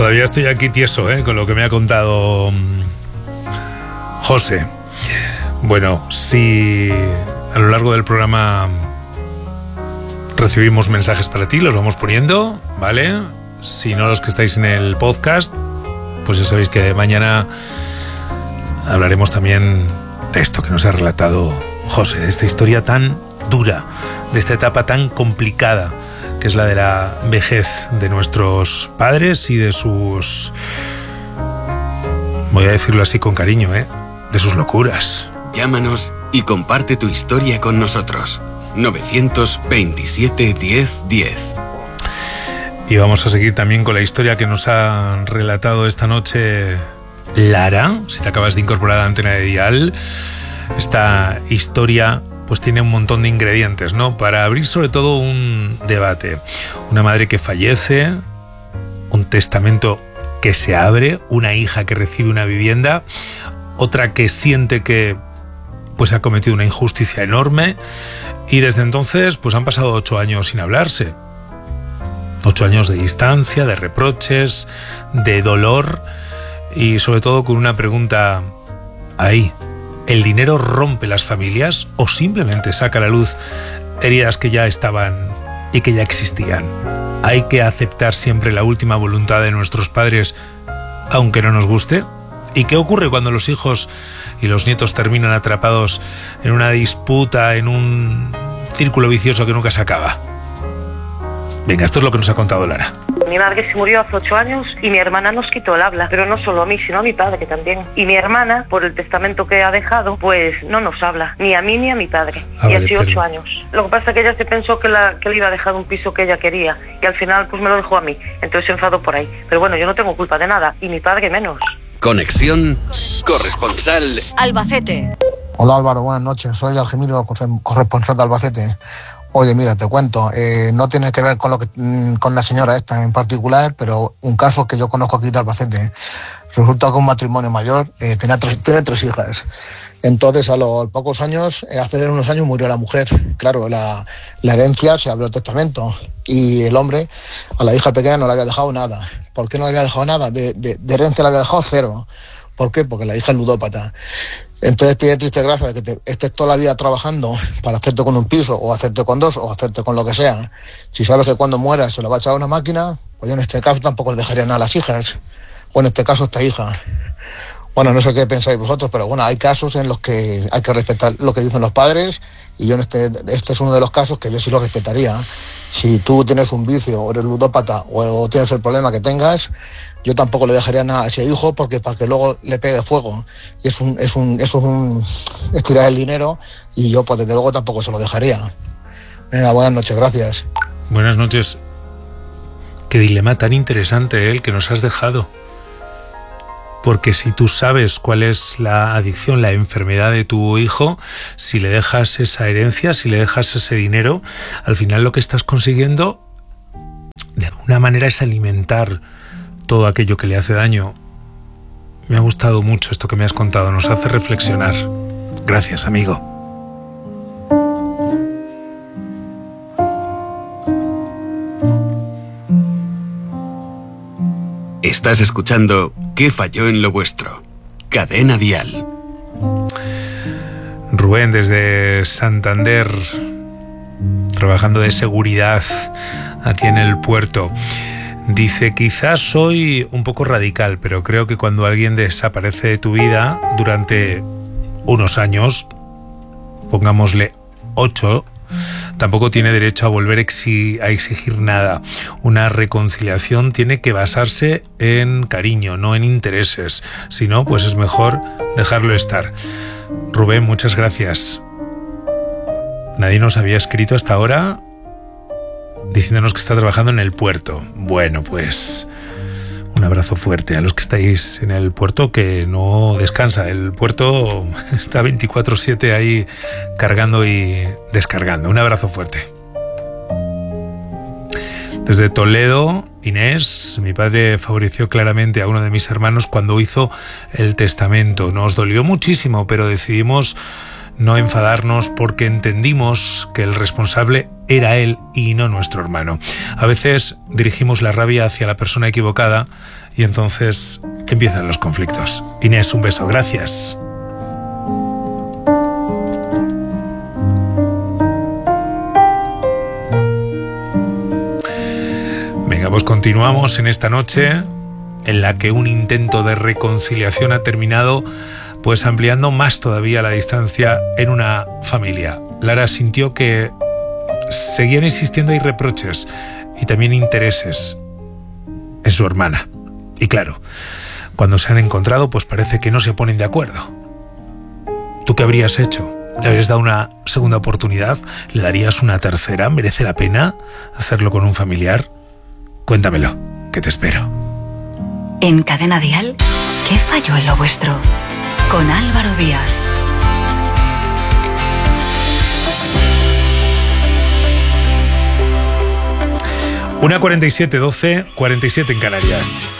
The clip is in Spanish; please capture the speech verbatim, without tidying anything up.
Todavía estoy aquí tieso, ¿eh? Con lo que me ha contado José. Bueno, si a lo largo del programa recibimos mensajes para ti, los vamos poniendo, ¿vale? Si no, los que estáis en el podcast, pues ya sabéis que mañana hablaremos también de esto que nos ha relatado José, de esta historia tan dura, de esta etapa tan complicada que es la de la vejez de nuestros padres y de sus, voy a decirlo así con cariño, ¿eh? de sus locuras. Llámanos y comparte tu historia con nosotros. novecientos veintisiete diez diez. Y vamos a seguir también con la historia que nos ha relatado esta noche Lara. Si te acabas de incorporar a la antena de Dial, esta historia pues tiene un montón de ingredientes, ¿no? Para abrir sobre todo un debate. Una madre que fallece, un testamento que se abre, una hija que recibe una vivienda, otra que siente que pues ha cometido una injusticia enorme, y desde entonces pues han pasado ocho años sin hablarse. Ocho años de distancia, de reproches, de dolor y sobre todo con una pregunta ahí. ¿El dinero rompe las familias o simplemente saca a la luz heridas que ya estaban y que ya existían? ¿Hay que aceptar siempre la última voluntad de nuestros padres aunque no nos guste? ¿Y qué ocurre cuando los hijos y los nietos terminan atrapados en una disputa, en un círculo vicioso que nunca se acaba? Venga, esto es lo que nos ha contado Lara. Mi madre se murió hace ocho años y mi hermana nos quitó el habla, pero no solo a mí, sino a mi padre también. Y mi hermana, por el testamento que ha dejado, pues no nos habla, ni a mí ni a mi padre. Ah, y vale, así pero... ocho años. Lo que pasa es que ella se pensó que, la, que le iba a dejar un piso que ella quería y al final pues me lo dejó a mí. Entonces se enfadó por ahí. Pero bueno, yo no tengo culpa de nada y mi padre menos. Conexión corresponsal Albacete. Hola Álvaro, buenas noches. Soy Algemiro, corresponsal de Albacete. Oye, mira, te cuento, eh, no tiene que ver con lo que con la señora esta en particular, pero un caso que yo conozco aquí de Albacete. Resulta que un matrimonio mayor eh, tenía tres, tiene tres hijas. Entonces, a los pocos años, eh, hace unos años murió la mujer. Claro, la, la herencia se abrió el testamento y el hombre a la hija pequeña no le había dejado nada. ¿Por qué no le había dejado nada? De, de, de herencia le había dejado cero. ¿Por qué? Porque la hija es ludópata. Entonces tiene triste gracia de que te, estés toda la vida trabajando para hacerte con un piso, o hacerte con dos, o hacerte con lo que sea. Si sabes que cuando mueras se lo va a echar a una máquina, pues yo en este caso tampoco les dejaría nada a las hijas. O en este caso esta hija. Bueno, no sé qué pensáis vosotros, pero bueno, hay casos en los que hay que respetar lo que dicen los padres, y yo en este, este es uno de los casos que yo sí lo respetaría. Si tú tienes un vicio, o eres ludópata, o, o tienes el problema que tengas, yo tampoco le dejaría nada a ese hijo, porque para que luego le pegue fuego. Y es un, es un, eso es un, es tirar el dinero, y yo pues desde luego tampoco se lo dejaría. Venga, buenas noches, gracias. Buenas noches. Qué dilema tan interesante el que nos has dejado. Porque si tú sabes cuál es la adicción, la enfermedad de tu hijo, si le dejas esa herencia, si le dejas ese dinero, al final lo que estás consiguiendo de alguna manera es alimentar todo aquello que le hace daño. Me ha gustado mucho esto que me has contado, nos hace reflexionar. Gracias, amigo. Estás escuchando ¿Qué falló en lo vuestro? Cadena Dial. Rubén desde Santander, trabajando de seguridad aquí en el puerto. Dice, quizás soy un poco radical, pero creo que cuando alguien desaparece de tu vida durante unos años, pongámosle ocho, tampoco tiene derecho a volver a exigir nada. Una reconciliación tiene que basarse en cariño, no en intereses. Si no, pues es mejor dejarlo estar. Rubén, muchas gracias. Nadie nos había escrito hasta ahora diciéndonos que está trabajando en el puerto. Bueno, pues un abrazo fuerte a los que estáis en el puerto, que no descansa. El puerto está veinticuatro siete ahí cargando y descargando. Un abrazo fuerte. Desde Toledo, Inés, mi padre favoreció claramente a uno de mis hermanos cuando hizo el testamento. Nos dolió muchísimo, pero decidimos no enfadarnos porque entendimos que el responsable era él y no nuestro hermano. A veces dirigimos la rabia hacia la persona equivocada y entonces empiezan los conflictos. Inés, un beso, gracias. Venga, pues continuamos en esta noche en la que un intento de reconciliación ha terminado pues ampliando más todavía la distancia en una familia. Lara sintió que seguían existiendo ahí reproches y también intereses en su hermana. Y claro, cuando se han encontrado pues parece que no se ponen de acuerdo. ¿Tú qué habrías hecho? ¿Le habrías dado una segunda oportunidad? ¿Le darías una tercera? ¿Merece la pena hacerlo con un familiar? Cuéntamelo, que te espero. En Cadena Dial, ¿qué falló en lo vuestro? Con Álvaro Díaz. una cuarenta y siete, doce, cuarenta y siete en Canarias.